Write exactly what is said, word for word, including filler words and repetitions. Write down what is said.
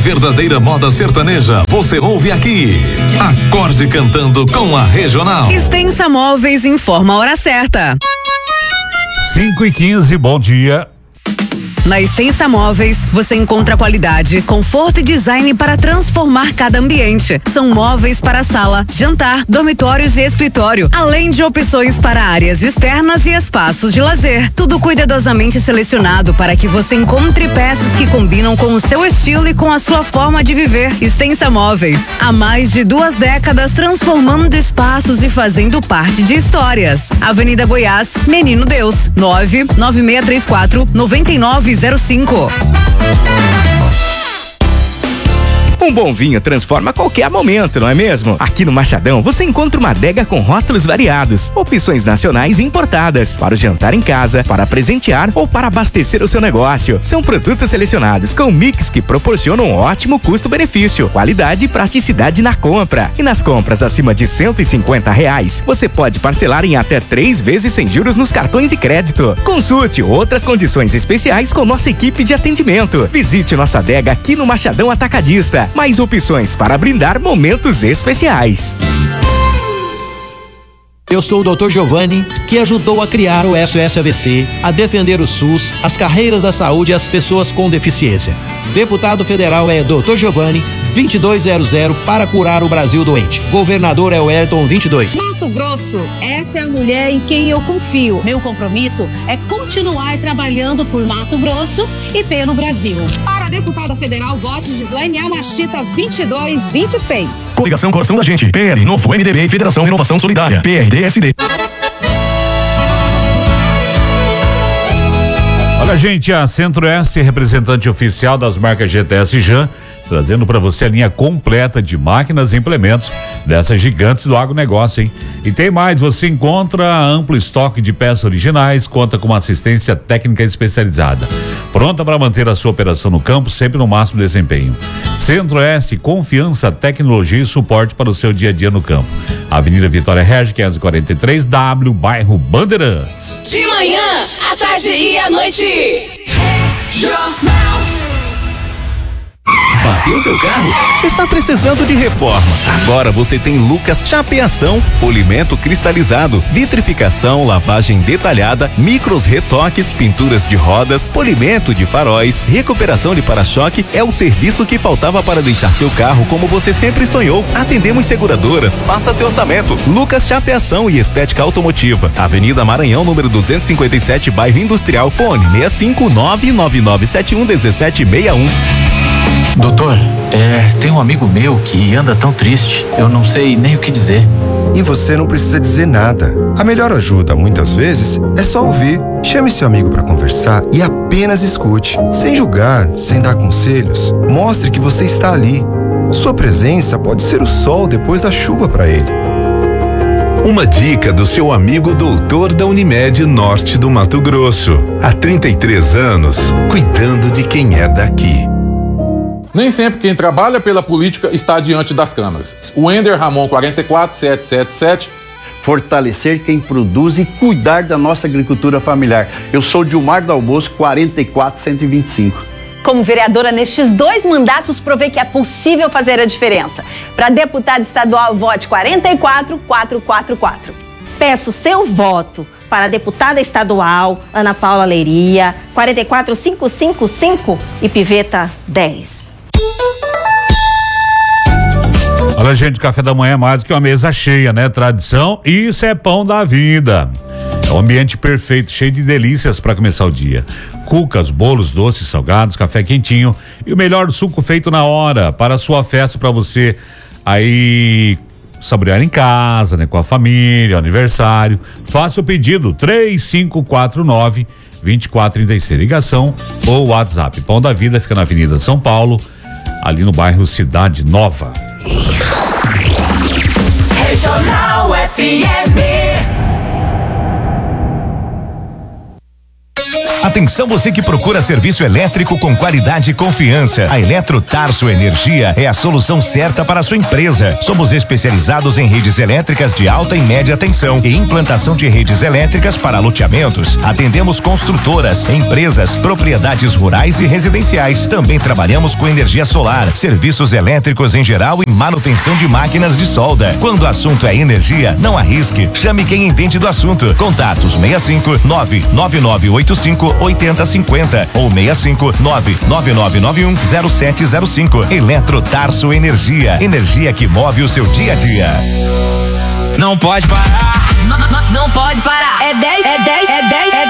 verdadeira moda sertaneja você ouve aqui. Acorde cantando com a Regional. Extensa Móveis informa a hora certa. cinco e quinze, bom dia. Na Extensa Móveis, você encontra qualidade, conforto e design para transformar cada ambiente. São móveis para sala, jantar, dormitórios e escritório, além de opções para áreas externas e espaços de lazer. Tudo cuidadosamente selecionado para que você encontre peças que combinam com o seu estilo e com a sua forma de viver. Extensa Móveis, há mais de duas décadas transformando espaços e fazendo parte de histórias. Avenida Goiás, Menino Deus, nove nove seis três quatro nove nove zero cinco. Um bom vinho transforma qualquer momento, não é mesmo? Aqui no Machadão você encontra uma adega com rótulos variados, opções nacionais e importadas, para o jantar em casa, para presentear ou para abastecer o seu negócio. São produtos selecionados com mix que proporcionam um ótimo custo-benefício, qualidade e praticidade na compra. E nas compras acima de cento e cinquenta reais, você pode parcelar em até três vezes sem juros nos cartões de crédito. Consulte outras condições especiais com nossa equipe de atendimento. Visite nossa adega aqui no Machadão Atacadista. Mais opções para brindar momentos especiais. Eu sou o doutor Giovanni, que ajudou a criar o S O S A V C, a defender o SUS, as carreiras da saúde e as pessoas com deficiência. Deputado federal é doutor Giovanni, vinte e dois zero zero, para curar o Brasil doente. Governador é o Wellington vinte e dois. Mato Grosso, essa é a mulher em quem eu confio. Meu compromisso é continuar trabalhando por Mato Grosso e pelo Brasil. Para a deputada federal, vote Gislaine Amachita vinte e dois vinte e seis. Coligação Coração da Gente, P L, Novo M D B e Federação Renovação Solidária, P R D S D. Olha, gente, a Centro-Oeste, representante oficial das marcas G T S e Jan, trazendo para você a linha completa de máquinas e implementos dessas gigantes do agronegócio, hein? E tem mais, você encontra amplo estoque de peças originais, conta com uma assistência técnica especializada, pronta para manter a sua operação no campo sempre no máximo desempenho. Centro-Oeste, confiança, tecnologia e suporte para o seu dia a dia no campo. Avenida Vitória Regi, quinhentos e quarenta e três W, bairro Bandeirantes. De manhã, à tarde e à noite. Jornal. Bateu seu carro? Está precisando de reforma? Agora você tem Lucas Chapeação, polimento cristalizado, vitrificação, lavagem detalhada, micros retoques, pinturas de rodas, polimento de faróis, recuperação de para-choque. É o serviço que faltava para deixar seu carro como você sempre sonhou. Atendemos seguradoras, faça seu orçamento. Lucas Chapeação e Estética Automotiva, Avenida Maranhão, número duzentos e cinquenta e sete, bairro Industrial, fone seis cinco nove nove nove sete um um sete seis um. Doutor, é, tem um amigo meu que anda tão triste, eu não sei nem o que dizer. E você não precisa dizer nada. A melhor ajuda, muitas vezes, é só ouvir. Chame seu amigo para conversar e apenas escute. Sem julgar, sem dar conselhos. Mostre que você está ali. Sua presença pode ser o sol depois da chuva para ele. Uma dica do seu amigo doutor da Unimed Norte do Mato Grosso. Há trinta e três anos, cuidando de quem é daqui. Nem sempre quem trabalha pela política está diante das câmeras. O Ender Ramon quarenta e quatro sete sete sete. Fortalecer quem produz e cuidar da nossa agricultura familiar. Eu sou Dilmar do Almoço quarenta e quatro cento e vinte e cinco. Como vereadora nestes dois mandatos, provei que é possível fazer a diferença. Para deputado estadual, vote quarenta e quatro quatrocentos e quarenta e quatro. Peço seu voto para a deputada estadual Ana Paula Leiria, quarenta e quatro quinhentos e cinquenta e cinco e Piveta dez. Olha, gente, café da manhã é mais do que uma mesa cheia, né? Tradição, isso é pão da vida. É um ambiente perfeito, cheio de delícias para começar o dia. Cucas, bolos, doces, salgados, café quentinho e o melhor suco feito na hora para a sua festa, para você aí saborear em casa, né? Com a família, aniversário. Faça o pedido, três cinco quatro nove, dois quatro três seis. Ligação ou WhatsApp. Pão da Vida fica na Avenida São Paulo, ali no bairro Cidade Nova. Regional F M. Atenção você que procura serviço elétrico com qualidade e confiança. A Eletro Tarso Energia é a solução certa para a sua empresa. Somos especializados em redes elétricas de alta e média tensão e implantação de redes elétricas para loteamentos. Atendemos construtoras, empresas, propriedades rurais e residenciais. Também trabalhamos com energia solar, serviços elétricos em geral e manutenção de máquinas de solda. Quando o assunto é energia, não arrisque. Chame quem entende do assunto. Contatos seis cinco nove nove nove oito cinco oito zero cinco zero ou seis cinco nove nove nove nove um zero sete zero cinco. Eletro Tarso Energia. Energia que move o seu dia a dia. Não pode parar. Não, não, não pode parar. É dez, é dez, é dez, é